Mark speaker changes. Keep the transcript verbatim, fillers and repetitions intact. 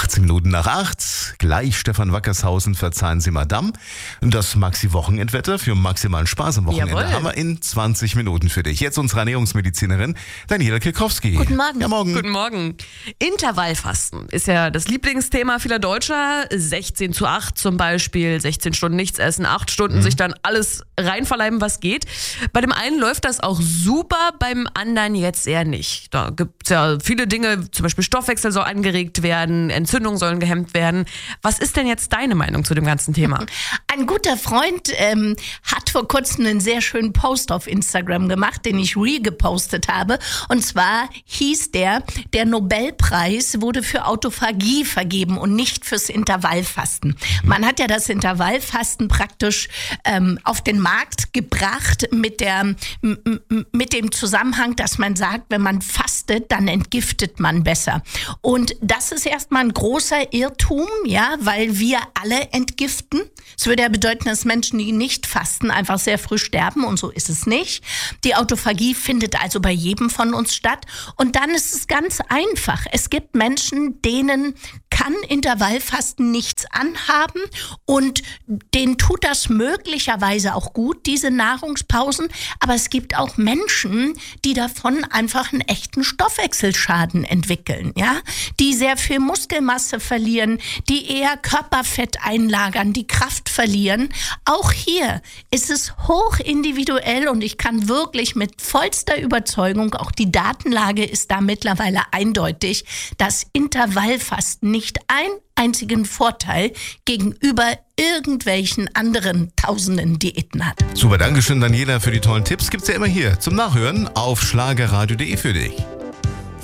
Speaker 1: achtzehn Minuten nach acht. Gleich Stefan Wackershausen, verzeihen Sie Madame. Das Maxi-Wochenendwetter für maximalen Spaß am Wochenende
Speaker 2: Jawohl.
Speaker 1: haben wir in zwanzig Minuten für dich. Jetzt unsere Ernährungsmedizinerin Daniela Kirkowski.
Speaker 3: Guten Morgen.
Speaker 1: Ja, morgen.
Speaker 2: Guten Morgen. Intervallfasten ist ja das Lieblingsthema vieler Deutscher. sechzehn zu acht zum Beispiel, sechzehn Stunden nichts essen, acht Stunden mhm. sich dann alles reinverleiben, was geht. Bei dem einen läuft das auch super, beim anderen jetzt eher nicht. Da gibt es ja viele Dinge, zum Beispiel Stoffwechsel soll angeregt werden, Entzündungen sollen gehemmt werden. Was ist denn jetzt deine Meinung zu dem ganzen Thema?
Speaker 3: Ein guter Freund ähm, hat vor kurzem einen sehr schönen Post auf Instagram gemacht, den ich regepostet habe. Und zwar hieß der, der Nobelpreis wurde für Autophagie vergeben und nicht fürs Intervallfasten. Man hat ja das Intervallfasten praktisch ähm, auf den Markt gebracht mit, der, m- m- mit dem Zusammenhang, dass man sagt, wenn man fastet, dann entgiftet man besser. Und das ist erstmal ein großer Irrtum, ja, weil wir alle entgiften. Es würde ja bedeuten, dass Menschen, die nicht fasten, einfach sehr früh sterben, und so ist es nicht. Die Autophagie findet also bei jedem von uns statt. Und dann ist es ganz einfach. Es gibt Menschen, denen kann Intervallfasten nichts anhaben und denen tut das möglicherweise auch gut, diese Nahrungspausen. Aber es gibt auch Menschen, die davon einfach einen echten Stoffwechselschaden entwickeln, ja, die sehr viel Muskelmasse verlieren, die eher Körperfett einlagern, die Kraft verlieren. Auch hier ist es hoch individuell und ich kann wirklich mit vollster Überzeugung, auch die Datenlage ist da mittlerweile eindeutig, dass Intervallfasten nicht einen einzigen Vorteil gegenüber irgendwelchen anderen tausenden Diäten hat.
Speaker 1: Super, Dankeschön Daniela für die tollen Tipps. Gibt's ja immer hier zum Nachhören auf schlagerradio punkt de für dich.